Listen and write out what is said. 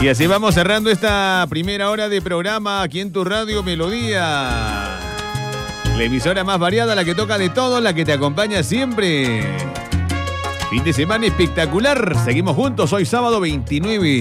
Y así vamos cerrando esta primera hora de programa aquí en tu Radio Melodía. La emisora más variada, la que toca de todo, la que te acompaña siempre. Fin de semana espectacular. Seguimos juntos hoy sábado 29